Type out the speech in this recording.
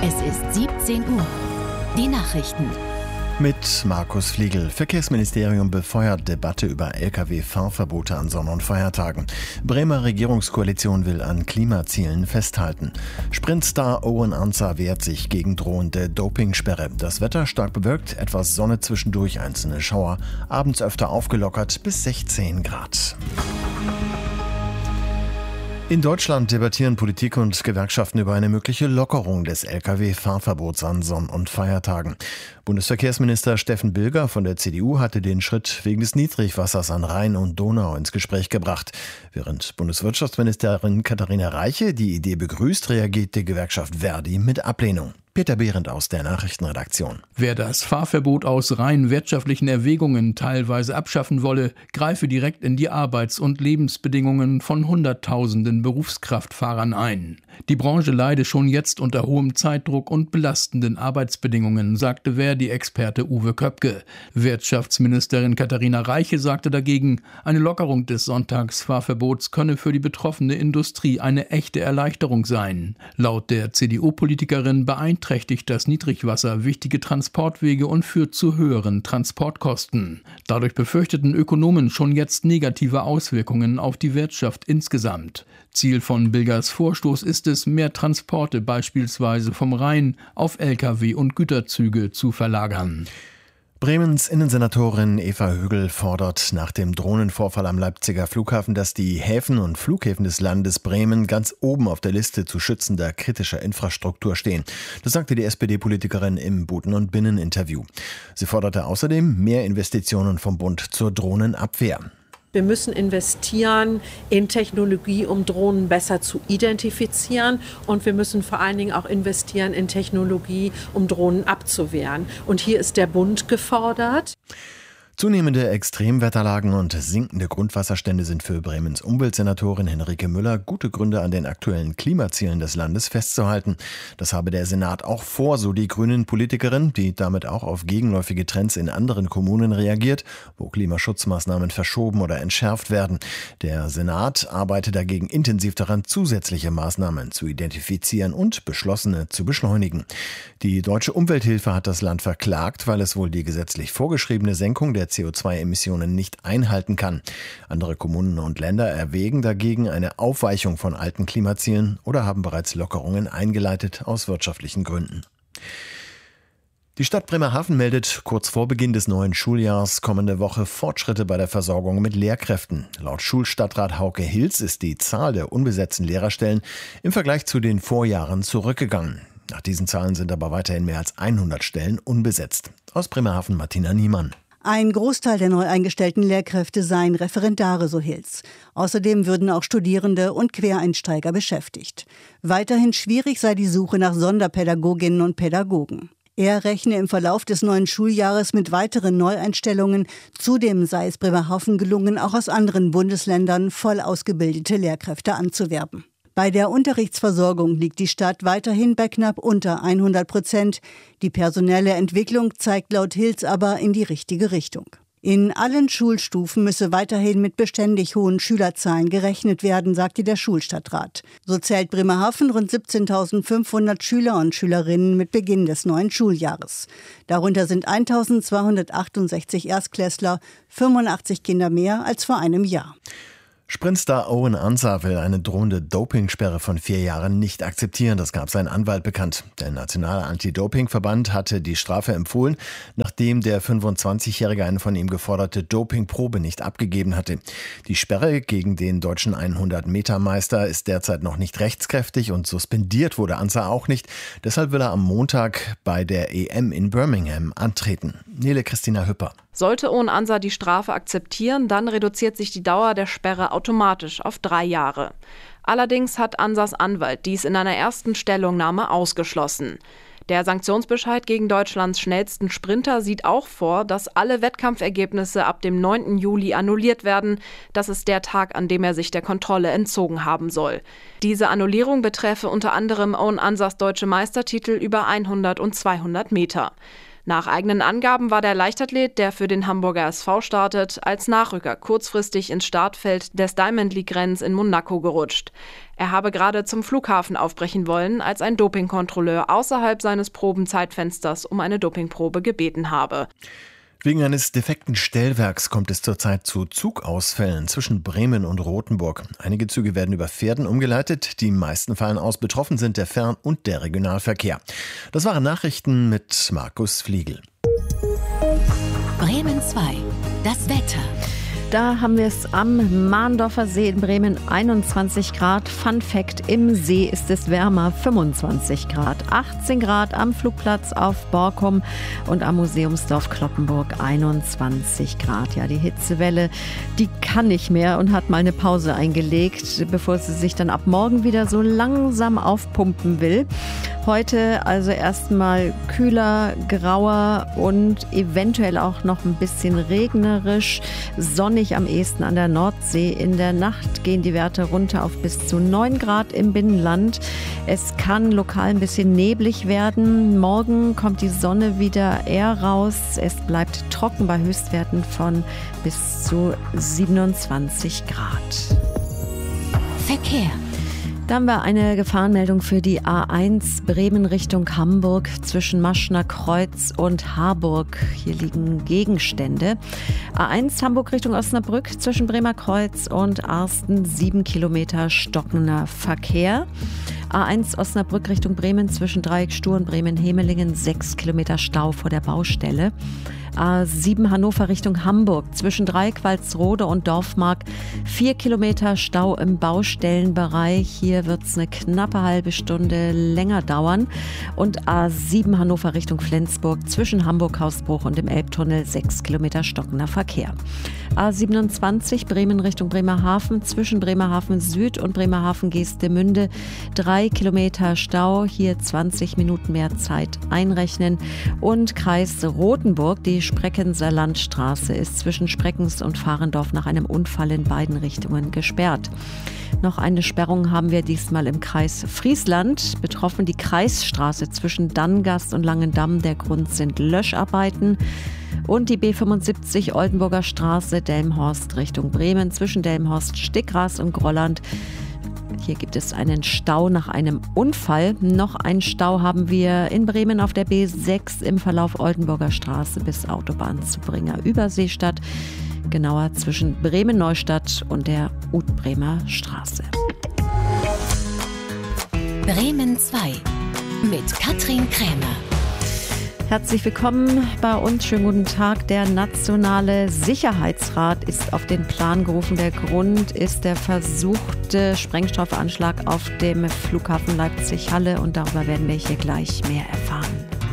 Es ist 17 Uhr. Die Nachrichten. Mit Markus Fliegel. Verkehrsministerium befeuert Debatte über Lkw-Fahrverbote an Sonn- und Feiertagen. Bremer Regierungskoalition will an Klimazielen festhalten. Sprintstar Owen Ansah wehrt sich gegen drohende Dopingsperre. Das Wetter stark bewölkt, etwas Sonne zwischendurch, einzelne Schauer. Abends öfter aufgelockert bis 16 Grad. In Deutschland debattieren Politik und Gewerkschaften über eine mögliche Lockerung des Lkw-Fahrverbots an Sonn- und Feiertagen. Bundesverkehrsminister Steffen Bilger von der CDU hatte den Schritt wegen des Niedrigwassers an Rhein und Donau ins Gespräch gebracht. Während Bundeswirtschaftsministerin Katharina Reiche die Idee begrüßt, reagiert die Gewerkschaft Verdi mit Ablehnung. Peter Behrendt aus der Nachrichtenredaktion. Wer das Fahrverbot aus rein wirtschaftlichen Erwägungen teilweise abschaffen wolle, greife direkt in die Arbeits- und Lebensbedingungen von Hunderttausenden Berufskraftfahrern ein. Die Branche leide schon jetzt unter hohem Zeitdruck und belastenden Arbeitsbedingungen, sagte Verdi-Experte Uwe Köpke. Wirtschaftsministerin Katharina Reiche sagte dagegen, eine Lockerung des Sonntagsfahrverbots könne für die betroffene Industrie eine echte Erleichterung sein. Laut der CDU-Politikerin beeinträchtigt das Niedrigwasser wichtige Transportwege und führt zu höheren Transportkosten. Dadurch befürchteten Ökonomen schon jetzt negative Auswirkungen auf die Wirtschaft insgesamt. Ziel von Bilgers Vorstoß ist es, mehr Transporte beispielsweise vom Rhein auf Lkw und Güterzüge zu verlagern. Bremens Innensenatorin Eva Högel fordert nach dem Drohnenvorfall am Leipziger Flughafen, dass die Häfen und Flughäfen des Landes Bremen ganz oben auf der Liste zu schützender kritischer Infrastruktur stehen. Das sagte die SPD-Politikerin im Buten- und Binneninterview. Sie forderte außerdem mehr Investitionen vom Bund zur Drohnenabwehr. Wir müssen investieren in Technologie, um Drohnen besser zu identifizieren. Und wir müssen vor allen Dingen auch investieren in Technologie, um Drohnen abzuwehren. Und hier ist der Bund gefordert. Zunehmende Extremwetterlagen und sinkende Grundwasserstände sind für Bremens Umweltsenatorin Henrike Müller gute Gründe, an den aktuellen Klimazielen des Landes festzuhalten. Das habe der Senat auch vor, so die Grünen-Politikerin, die damit auch auf gegenläufige Trends in anderen Kommunen reagiert, wo Klimaschutzmaßnahmen verschoben oder entschärft werden. Der Senat arbeitet dagegen intensiv daran, zusätzliche Maßnahmen zu identifizieren und beschlossene zu beschleunigen. Die Deutsche Umwelthilfe hat das Land verklagt, weil es wohl die gesetzlich vorgeschriebene Senkung der CO2-Emissionen nicht einhalten kann. Andere Kommunen und Länder erwägen dagegen eine Aufweichung von alten Klimazielen oder haben bereits Lockerungen eingeleitet aus wirtschaftlichen Gründen. Die Stadt Bremerhaven meldet kurz vor Beginn des neuen Schuljahres kommende Woche Fortschritte bei der Versorgung mit Lehrkräften. Laut Schulstadtrat Hauke Hilz ist die Zahl der unbesetzten Lehrerstellen im Vergleich zu den Vorjahren zurückgegangen. Nach diesen Zahlen sind aber weiterhin mehr als 100 Stellen unbesetzt. Aus Bremerhaven Martina Niemann. Ein Großteil der neu eingestellten Lehrkräfte seien Referendare, so Hilz. Außerdem würden auch Studierende und Quereinsteiger beschäftigt. Weiterhin schwierig sei die Suche nach Sonderpädagoginnen und Pädagogen. Er rechne im Verlauf des neuen Schuljahres mit weiteren Neueinstellungen. Zudem sei es Bremerhaven gelungen, auch aus anderen Bundesländern voll ausgebildete Lehrkräfte anzuwerben. Bei der Unterrichtsversorgung liegt die Stadt weiterhin bei knapp unter 100%. Die personelle Entwicklung zeigt laut Hilz aber in die richtige Richtung. In allen Schulstufen müsse weiterhin mit beständig hohen Schülerzahlen gerechnet werden, sagte der Schulstadtrat. So zählt Bremerhaven rund 17.500 Schüler und Schülerinnen mit Beginn des neuen Schuljahres. Darunter sind 1.268 Erstklässler, 85 Kinder mehr als vor einem Jahr. Sprintstar Owen Ansah will eine drohende Dopingsperre von 4 Jahren nicht akzeptieren. Das gab sein Anwalt bekannt. Der Nationale Anti-Doping-Verband hatte die Strafe empfohlen, nachdem der 25-Jährige eine von ihm geforderte Dopingprobe nicht abgegeben hatte. Die Sperre gegen den deutschen 100-Meter-Meister ist derzeit noch nicht rechtskräftig und suspendiert wurde Ansah auch nicht. Deshalb will er am Montag bei der EM in Birmingham antreten. Nele Christina Hüpper. Sollte Owen Ansah die Strafe akzeptieren, dann reduziert sich die Dauer der Sperre automatisch auf 3 Jahre. Allerdings hat Ansahs Anwalt dies in einer ersten Stellungnahme ausgeschlossen. Der Sanktionsbescheid gegen Deutschlands schnellsten Sprinter sieht auch vor, dass alle Wettkampfergebnisse ab dem 9. Juli annulliert werden. Das ist der Tag, an dem er sich der Kontrolle entzogen haben soll. Diese Annullierung betreffe unter anderem Owen Ansahs deutsche Meistertitel über 100 und 200 Meter. Nach eigenen Angaben war der Leichtathlet, der für den Hamburger SV startet, als Nachrücker kurzfristig ins Startfeld des Diamond League-Rennens in Monaco gerutscht. Er habe gerade zum Flughafen aufbrechen wollen, als ein Dopingkontrolleur außerhalb seines Probenzeitfensters um eine Dopingprobe gebeten habe. Wegen eines defekten Stellwerks kommt es zurzeit zu Zugausfällen zwischen Bremen und Rothenburg. Einige Züge werden über Pferden umgeleitet, die meisten fallen aus. Betroffen sind der Fern- und der Regionalverkehr. Das waren Nachrichten mit Markus Fliegel. Bremen 2. Das Wetter. Da haben wir es am Mahndorfer See in Bremen, 21 Grad. Fun Fact, im See ist es wärmer, 25 Grad. 18 Grad am Flugplatz auf Borkum und am Museumsdorf Cloppenburg 21 Grad. Ja, die Hitzewelle, die kann nicht mehr und hat mal eine Pause eingelegt, bevor sie sich dann ab morgen wieder so langsam aufpumpen will. Heute also erstmal kühler, grauer und eventuell auch noch ein bisschen regnerisch, sonnig am ehesten an der Nordsee. In der Nacht gehen die Werte runter auf bis zu 9 Grad im Binnenland. Es kann lokal ein bisschen neblig werden. Morgen kommt die Sonne wieder eher raus. Es bleibt trocken bei Höchstwerten von bis zu 27 Grad. Verkehr. Da haben wir eine Gefahrenmeldung für die A1 Bremen Richtung Hamburg zwischen Maschner Kreuz und Harburg. Hier liegen Gegenstände. A1 Hamburg Richtung Osnabrück zwischen Bremer Kreuz und Arsten 7 Kilometer stockender Verkehr. A1 Osnabrück Richtung Bremen zwischen Dreieck Stur und Bremen-Hemelingen 6 Kilometer Stau vor der Baustelle. A7 Hannover Richtung Hamburg zwischen Dreieck-Walsrode und Dorfmark 4 Kilometer Stau im Baustellenbereich. Hier wird es eine knappe halbe Stunde länger dauern. Und A7 Hannover Richtung Flensburg zwischen Hamburg-Hausbruch und dem Elbtunnel 6 Kilometer stockender Verkehr. A27 Bremen Richtung Bremerhaven zwischen Bremerhaven Süd und Bremerhaven Geestemünde 3 Kilometer Stau. Hier 20 Minuten mehr Zeit einrechnen. Und Kreis Rothenburg, die Spreckenser Landstraße ist zwischen Spreckens und Fahrendorf nach einem Unfall in beiden Richtungen gesperrt. Noch eine Sperrung haben wir diesmal im Kreis Friesland. Betroffen die Kreisstraße zwischen Dangast und Langendamm. Der Grund sind Löscharbeiten. Und die B75 Oldenburger Straße Delmenhorst Richtung Bremen zwischen Delmenhorst, Stickgras und Grolland. Hier gibt es einen Stau nach einem Unfall. Noch einen Stau haben wir in Bremen auf der B6 im Verlauf Oldenburger Straße bis Autobahn zu Bringer Überseestadt. Genauer zwischen Bremen-Neustadt und der Utbremer Straße. Bremen 2 mit Katrin Krämer. Herzlich willkommen bei uns. Schönen guten Tag. Der Nationale Sicherheitsrat ist auf den Plan gerufen. Der Grund ist der versuchte Sprengstoffanschlag auf dem Flughafen Leipzig-Halle. Und darüber werden wir hier gleich mehr erfahren.